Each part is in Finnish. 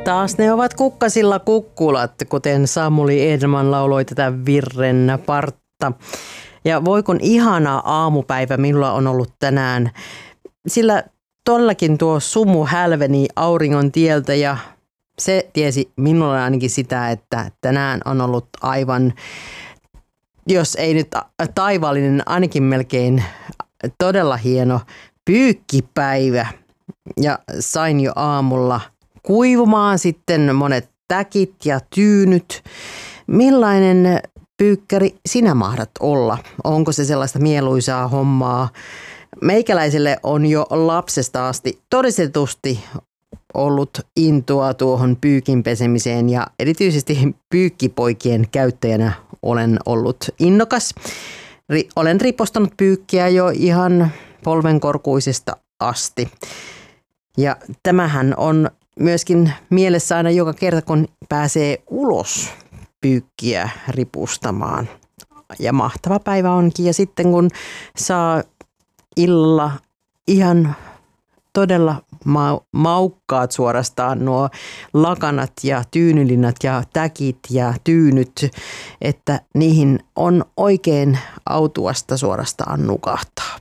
Taas ne ovat kukkasilla kukkulat, kuten Samuli Edman lauloi tätä virren partta. Ja voi kun ihana aamupäivä minulla on ollut tänään, sillä todellakin tuo sumu hälveni auringon tieltä ja se tiesi minulle ainakin sitä, että tänään on ollut aivan, jos ei nyt taivaallinen, ainakin melkein todella hieno pyykkipäivä. Ja sain jo aamulla kuivumaan sitten monet täkit ja tyynyt. Millainen pyykkäri sinä mahdat olla? Onko se sellaista mieluisaa hommaa? Meikäläiselle on jo lapsesta asti todistetusti ollut intoa tuohon pyykin pesemiseen ja erityisesti pyykkipoikien käyttäjänä olen ollut innokas. Olen ripostanut pyykkiä jo ihan polvenkorkuisesta asti. Ja tämähän on myöskin mielessä aina joka kerta, kun pääsee ulos pyykkiä ripustamaan. Ja mahtava päivä onkin. Ja sitten kun saa illalla ihan todella maukkaat suorastaan nuo lakanat ja tyynylinnat ja täkit ja tyynyt, että niihin on oikein autuasta suorastaan nukahtaa.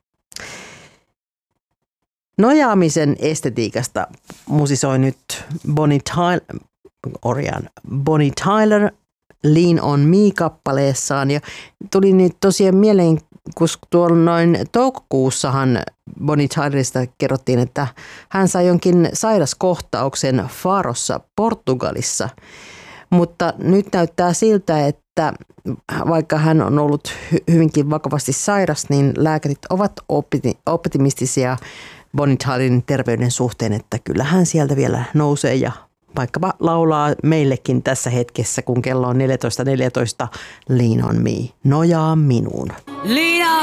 Nojaamisen estetiikasta musisoi nyt Bonnie Tyler Lean on Me-kappaleessaan ja tuli nyt tosiaan mieleen, koska tuolla noin toukokuussahan Bonnie Tylerista kerrottiin, että hän sai jonkin sairaskohtauksen Farossa Portugalissa, mutta nyt näyttää siltä, että vaikka hän on ollut hyvinkin vakavasti sairas, niin lääkärit ovat optimistisia Bonnie Tylerin terveyden suhteen, että kyllä hän sieltä vielä nousee ja vaikkapa laulaa meillekin tässä hetkessä, kun kello on 14.14, Lean on me, nojaa minuun.